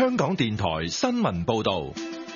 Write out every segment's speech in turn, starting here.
香港電台新聞報道。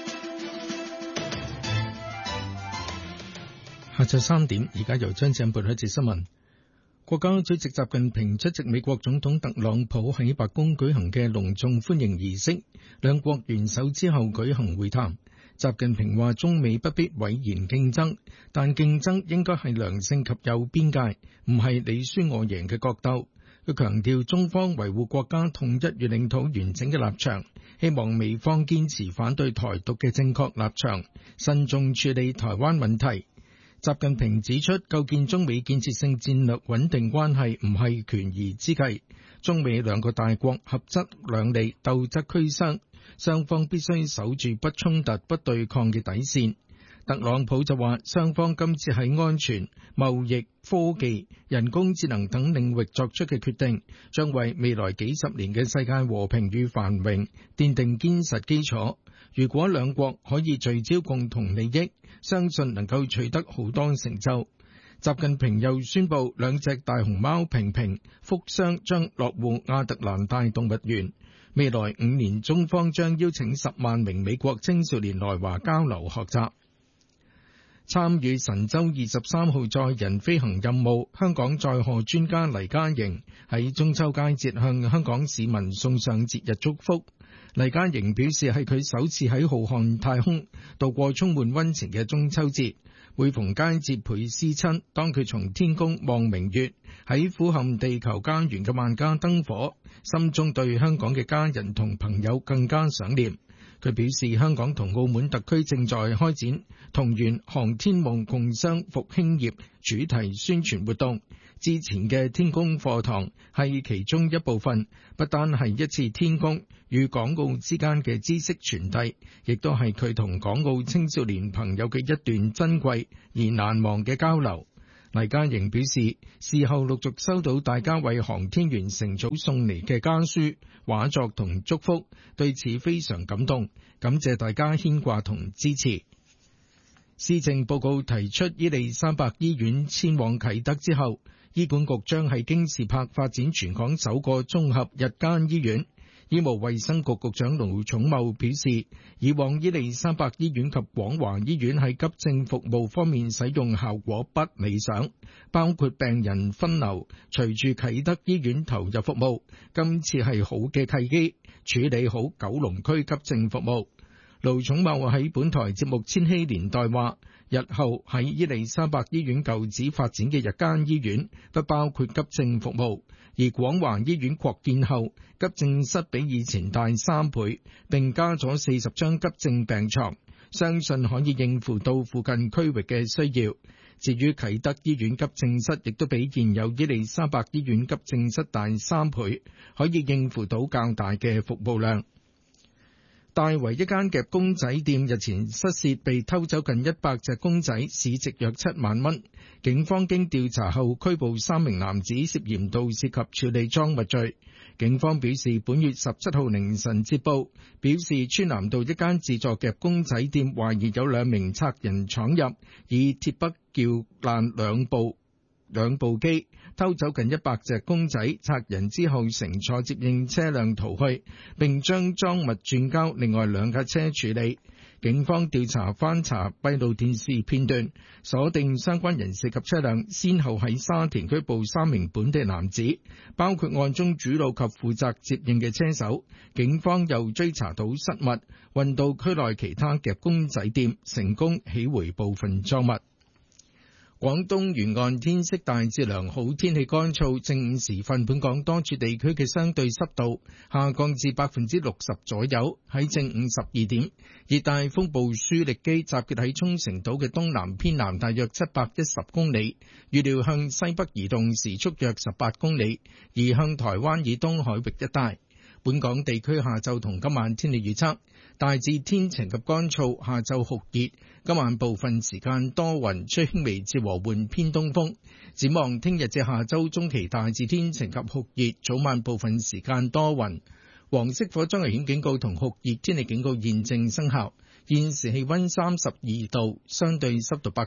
下晝3點，而家由張正報道一節新聞。國家主席習近平出席美國總統特朗普喺白宮舉行嘅隆重歡迎儀式，兩國元首之後舉行會談。習近平話：中美不必諱言競爭，但競爭應該係良性及有邊界，唔係你輸我贏嘅角鬥。佢強調中方維護國家統一與領土完整嘅立場，希望美方堅持反對台獨嘅正確立場，慎重處理台灣問題。習近平指出，構建中美建設性戰略穩定關係唔係權宜之計，中美兩個大國合則兩利，鬥則俱傷，雙方必須守住不衝突、不對抗嘅底線。特朗普就話，雙方今次喺安全、貿易、科技、人工智能等領域作出嘅決定，將為未來幾十年嘅世界和平與繁榮奠定堅實基礎。如果兩國可以聚焦共同利益，相信能夠取得好多成就。習近平又宣布，兩隻大熊貓平平、福箱將落戶亞特蘭大動物園。未來5年，中方將邀請10萬名美國青少年來華交流學習。參與神舟23號載人飛行任務，香港載荷專家黎嘉瑩喺中秋佳節向香港市民送上節日祝福。黎嘉瑩表示，係佢首次喺浩瀚太空度過充滿溫情嘅中秋節，每逢佳節倍思親。當佢從天宮望明月，喺俯瞰地球家園嘅萬家燈火，心中對香港嘅家人同朋友更加想念。佢表示，香港同澳門特區正在開展同圓航天夢共商復興業主題宣傳活動，之前嘅天宮課堂係其中一部分，不單係一次天宮與港澳之間嘅知識傳遞，亦都係佢同港澳青少年朋友嘅一段珍貴而難忘嘅交流。黎嘉瑩表示，事後陸續收到大家為航天員乘組送嚟嘅家書、畫作同祝福，對此非常感動，感謝大家牽掛同支持。施政報告提出，伊利沙伯醫院遷往啟德之後，醫管局將喺京士柏發展全港首個綜合日間醫院。醫務衛生局局長盧寵茂表示，以往伊利沙伯醫院及廣華醫院喺急症服務方面使用效果不理想，包括病人分流。隨住啟德醫院投入服務，今次係好嘅契機，處理好九龍區急症服務。盧寵茂喺本台節目《千禧年代》話，日後喺伊利沙伯醫院舊址發展嘅日間醫院不包括急症服務，而廣華醫院擴建後，急症室比以前大3倍，並加咗40張急症病床，相信可以應付到附近區域嘅需要。至於啟德醫院急症室，亦都比現有伊利沙伯醫院急症室大3倍，可以應付到較大嘅服務量。大圍一間夾公仔店日前失竊，被偷走近100隻公仔，市值約7萬蚊。警方經調查後拘捕3名男子，涉嫌盜竊及處理贓物罪。警方表示，本月17號凌晨接報，表示川南道一間自助夾公仔店懷疑有2名賊人闖入，以鐵筆撬爛兩部機，偷走近100隻公仔。賊人之後乘坐接應車輛逃去，並將贓物轉交另外2架車處理。警方調查翻查閉路電視片段，鎖定相關人士及車輛，先後喺沙田拘捕3名本地男子，包括案中主腦及負責接應嘅車手。警方又追查到失物，運到區內其他夾公仔店，成功起回部分贓物。廣東沿岸天色大致良好，天氣乾燥。正午時分，本港多處地區嘅相對濕度下降至60%左右。喺正午12點，熱帶風暴舒力基集結喺沖繩島嘅東南偏南大約710公里，預料向西北移動，時速約18公里，移向台灣以東海域一帶。本港地區下晝同今晚天氣預測，大致天晴及乾燥，下晝酷熱，今晚部分時間多雲，吹輕微至和緩偏東風。展望聽日至下週中期大致天晴及酷熱，早晚部分時間多雲。黃色火災危險警告同酷熱天氣警告現正生效。現時氣溫32度，相對濕度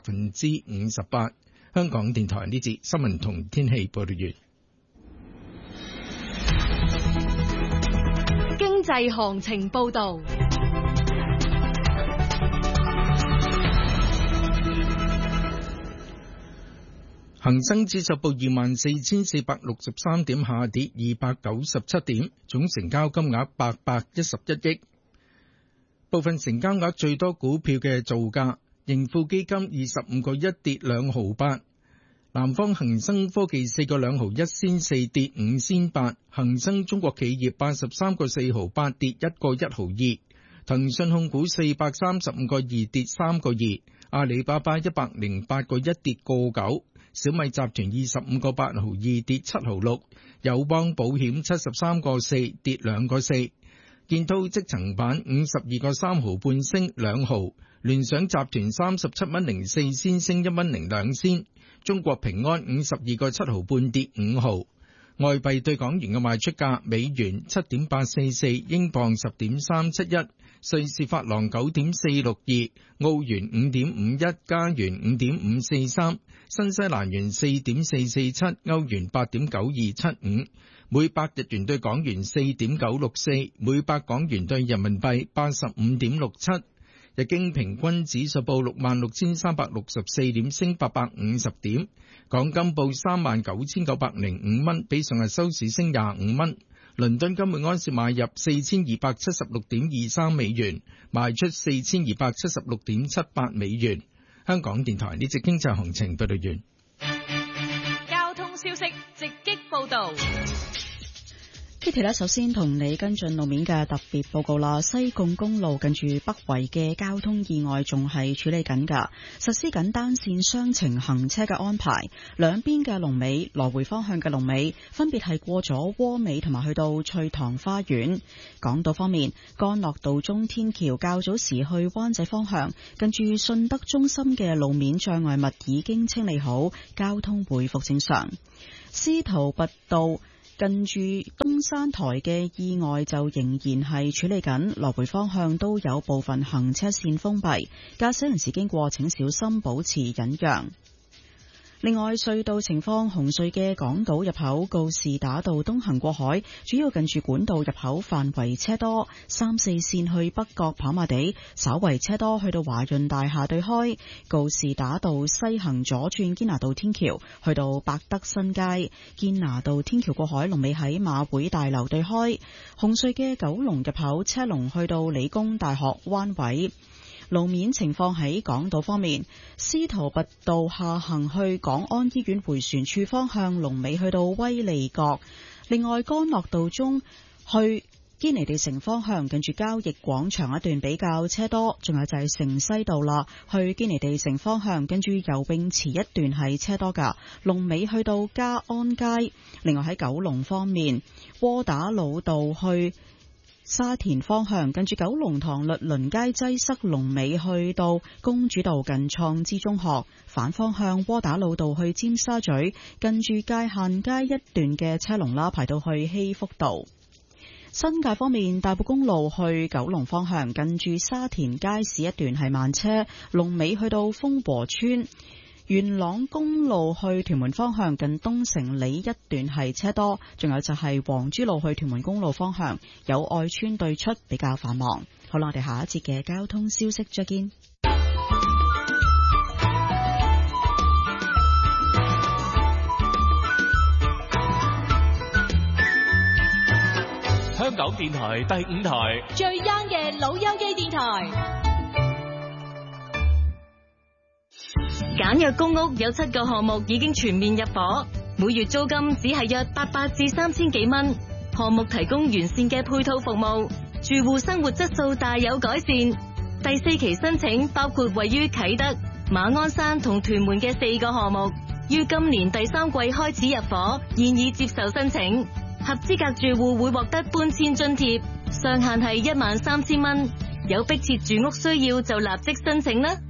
58%。香港電台呢節新聞同天氣報道完。 經濟行情報導。 恒生指數報24,463點，下跌297點，總成交金額811億。部分成交額最多股票嘅造價：盈富基金25個1跌2毫8，南方恒生科技4個2毫1仙4跌5仙8，恒生中國企業83個4毫8跌1個1毫2，騰訊控股435個2跌3個2，阿里巴巴108個1跌個9。小米集團25個8毫2跌7毫6，友邦保險73個4跌2個4，建滔積層板52個3毫半升2毫，聯想集團37蚊04仙升1蚊02仙，中國平安52個7毫半跌5毫。外幣對港元嘅賣出價：美元7.844，英鎊10.371，瑞士法郎9.462，澳元5.51，加元5.543，新西蘭元4.447，歐元8.9275，每百日元對港元4.964，每百港元對人民幣85.67。日經平均指數報66,364點，升850點。港金報39,905蚊，比上日收市升25蚊。倫敦金每安士買入4276.23美元，賣出4276.78美元。香港電台呢節經濟行情報道完。 交通消息直擊報道。 Kitty 咧，首先同你跟進路面嘅特別報告啦。西貢公路近住北圍嘅交通意外仲係處理緊㗎，實施緊單線雙程行車嘅安排。兩邊嘅龍尾，來回方向嘅龍尾分別係過咗窩尾同埋去到翠塘花園。港島方面，干諾道中天橋較早時去灣仔方向，近住信德中心嘅路面障礙物已經清理好，交通回復正常。司徒拔道近住東山台嘅意外就仍然係處理緊，來回方向都有部分行車線封閉，駕駛人士經過請小心保持忍讓。另外，隧道情況，紅隧嘅港島入口告士打道東行過海，主要近住管道入口範圍車多；3、4線去北角跑馬地稍為車多，去到華潤大廈對開。告士打道西行左轉堅拿道天橋，去到百德新街。堅拿道天橋過海龍尾喺馬會大樓對開。紅隧嘅九龍入口車龍去到理工大學灣位。路面情況喺港島方面，司徒拔道下行去港安醫院迴旋處方向龍尾去到威利角。另外，干諾道中去堅尼地城方向近住交易廣場一段比較車多，仲有就係城西道啦，去堅尼地城方向跟住游泳池一段係車多噶，龍尾去到嘉安街。另外喺九龍方面，窩打老道去沙田方向近住九龍塘律倫街擠塞，龍尾去到公主道近創知中學。反方向窩打老道去尖沙咀近住界限街一段嘅車龍啦，排到去禧福道。新界方面，大埔公路去九龍方向近住沙田街市一段係慢車，龍尾去到豐和村。元朗公路去屯門方向近東城里一段係車多，仲有就係黃珠路去屯門公路方向有愛村對出比較繁忙。好啦，我哋下一節嘅交通消息再見。 香港電台第5台最 young 嘅老友記電台。 簡約公屋有7個項目已經全面入伙，每月租金只係約800至3000幾蚊。項目提供完善嘅配套服務，住戶生活質素大有改善。第4期申請包括位於啟德、馬鞍山同屯門嘅4個項目，於今年第3季開始入伙，現已接受申請。合資格住戶會獲得搬遷津貼，上限係13000蚊。有迫切住屋需要就立即申請啦。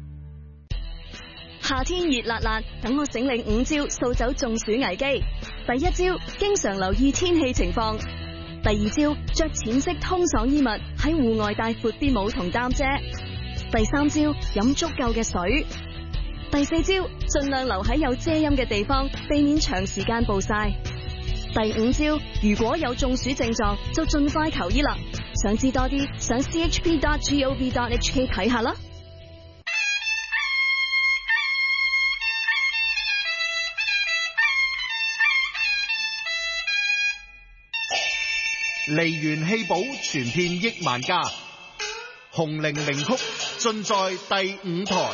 夏天熱辣辣，等我醒領5招掃走中暑危機。第1招，經常留意天氣情況。第2招，着淺色通爽衣物，喺戶外帶闊啲帽同擔遮。第3招，飲足夠嘅水。第4招，盡量留喺有遮陰嘅地方，避免長時間暴曬。 第5招，如果有中暑症狀，就盡快求醫啦。想知多啲，上 chp.gov.hk 睇下啦。 梨園戲寶傳遍億萬家，紅伶名曲盡在第5台。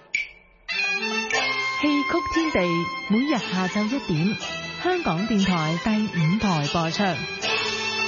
戲曲天地每日下晝1點，香港電台第5台播出。